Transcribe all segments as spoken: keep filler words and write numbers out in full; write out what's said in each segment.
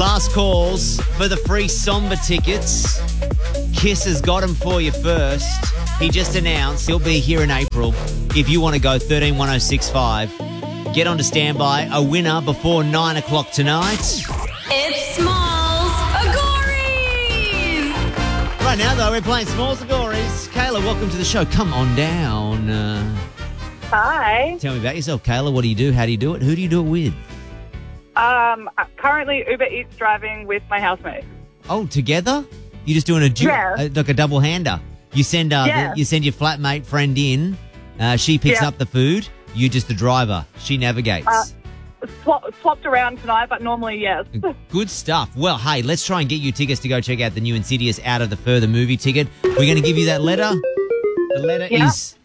Last calls for the free Somber tickets. Kiss has got them for you first. He just announced he'll be here in April. If you want to go, thirteen one oh six five. Get on to standby. A winner before nine o'clock tonight. It's Smalls Agories! Right now, though, we're playing Smalls Agories. Kayla, welcome to the show. Come on down. Uh, Hi. tell me about yourself, Kayla. What do you do? How do you do it? Who do you do it with? Um, currently Uber Eats driving with my housemate. Oh, together? You're just doing a du- Yeah. uh, like a double hander. You send uh, Yeah. you send your flatmate friend in. Uh, she picks Yeah. up the food. You just the driver. She navigates. Uh, Swap, swapped around tonight, but normally, yes. Good stuff. Well, hey, let's try and get you tickets to go check out the new Insidious Out of the Further movie ticket. We're going to give you that letter. The letter Yeah. is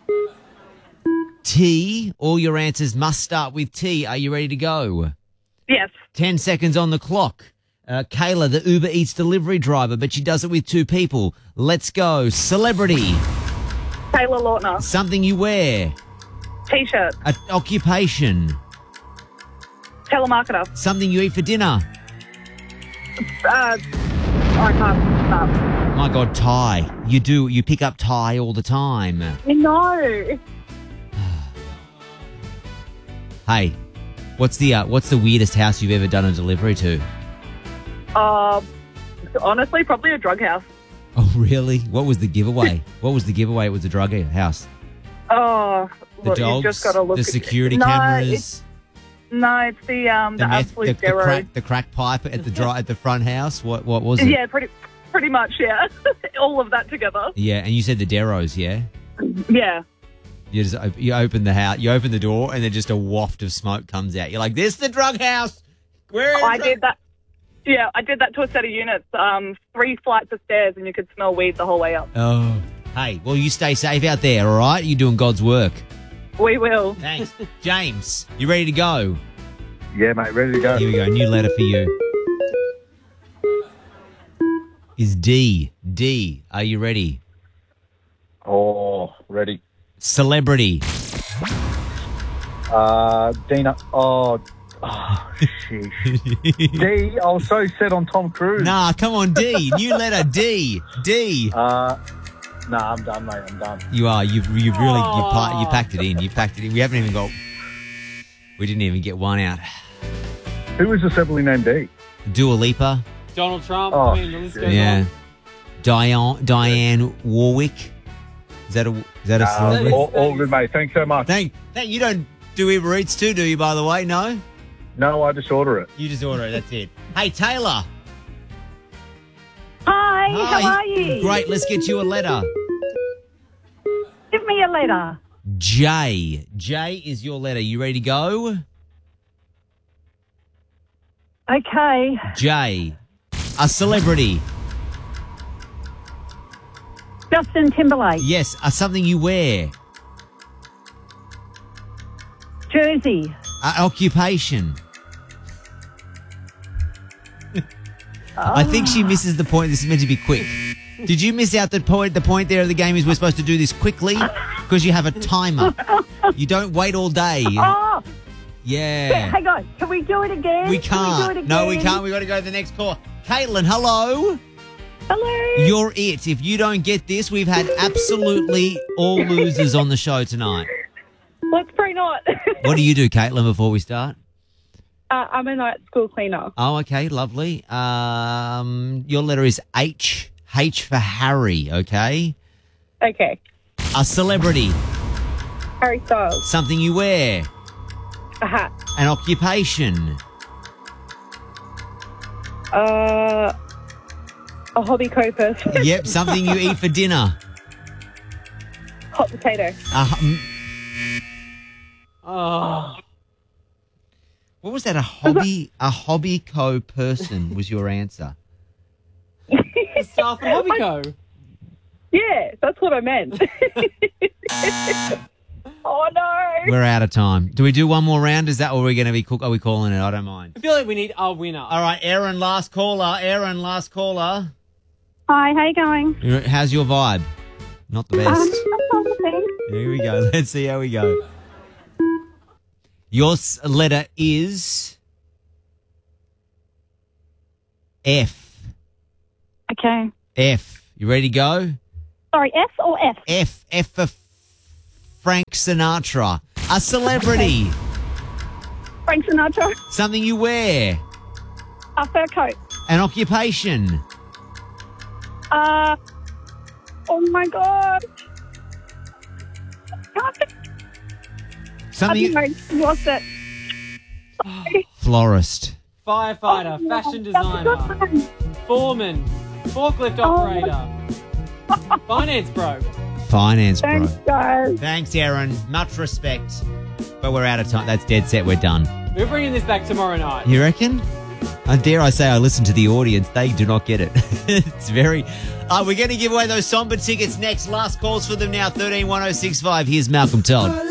T. All your answers must start with T. Are you ready to go? Yes. Ten seconds on the clock. Uh, Kayla, the Uber Eats delivery driver, but she does it with two people. Let's go. Celebrity. Taylor Lautner. Something you wear. T-shirt. A occupation. Telemarketer. Something you eat for dinner. Uh, I can't. No. My God, Thai. You do. You pick up Thai all the time. No. Hey, what's the uh, what's the weirdest house you've ever done a delivery to? Uh, honestly, probably a drug house. Oh, really? What was the giveaway? What was the giveaway? It was a drug house. Oh, The look, dogs, you've just got to look the at- security no, cameras, It's, no, it's the um the, the, meth, absolute the, the zero. crack, the crack pipe at the dry, at the front house. What what was it? Yeah, pretty pretty much. Yeah, all of that together. Yeah, and you said the Deros, yeah. Yeah. You just op- you open the house, you open the door, and then just a waft of smoke comes out. You're like, "This is the drug house." Where is I it? did that. Yeah, I did that to a set of units. Um, three flights of stairs, and you could smell weed the whole way up. Oh, hey, well, you stay safe out there, all right? You're doing God's work. We will. Thanks, James. You ready to go? Yeah, mate, ready to go. Here we go. New letter for you. Is D. D. Are you ready? Oh, ready. Celebrity. Uh, Dina. Oh, oh sheesh. D. I was so set on Tom Cruise. Nah, come on, D. New letter D. D. Uh, nah, I'm done, mate. I'm done. You are. You've you've really you, pa- you packed it in. You packed it in. We haven't even got. We didn't even get one out. Who was the celebrity named D? Dua Lipa. Donald Trump. Oh, I mean, the list goes Yeah. on. Diane Diane Warwick. Is that a is that a Uh, celebrity? all, all good, mate. Thanks so much. Thank, thank you. Don't do Uber Eats too, do you? By the way, no. No, I just order it. You just order it. That's it. Hey, Taylor. Hi, Hi. how are you? Great. Let's get you a letter. Give me a letter. J. J is your letter. You ready to go? Okay. J. A celebrity. Justin Timberlake. Yes. A something you wear. Jersey. A occupation. I think she misses the point. This is meant to be quick. Did you miss out the point? The point there of the game is we're supposed to do this quickly because you have a timer. You don't wait all day. Oh, Yeah. hang on. Can we do it again? We Can we can't. do it again? No, we can't. We got to go to the next call. Caitlin, hello. Hello. You're it. If you don't get this, we've had absolutely all losers on the show tonight. Let's pray not. What do you do, Caitlin, before we start? uh, I'm a night school cleaner. Oh, okay, lovely. Um, your letter is H. H for Harry, okay? Okay. A celebrity. Harry Styles. Something you wear. A hat. An occupation. Uh, a hobby co-person. Yep, something you eat for dinner. Hot potato. A hu- Oh. what was that? A hobby? A hobby co person was your answer. Staff at Hobbyco. Yeah, that's what I meant. Oh no. We're out of time. Do we do one more round? Is that what we're going to be cook? Are we calling it? I don't mind. I feel like we need a winner. All right, Aaron, last caller. Aaron, last caller. Hi, how you going? How's your vibe? Not the best. Um, Here we go. Let's see how we go. Your s- letter is F. Okay. F. You ready to go? Sorry, S or F? F. F for Frank Sinatra. A celebrity. Frank Sinatra. Something you wear. A fur coat. An occupation. Uh, oh my God. I Something. don't know. Lost it. Florist. Firefighter, Oh, fashion that's a good designer, one. foreman, forklift Oh. operator, finance bro. Finance bro. Thanks, guys. Thanks, Aaron. Much respect. But we're out of time. That's dead set. We're done. We're bringing this back tomorrow night. You reckon? Uh, dare I say I listen to the audience. They do not get it. It's very... Uh, we're going to give away those Somber tickets next. Last calls for them now. thirteen one oh six five. Here's Malcolm Todd.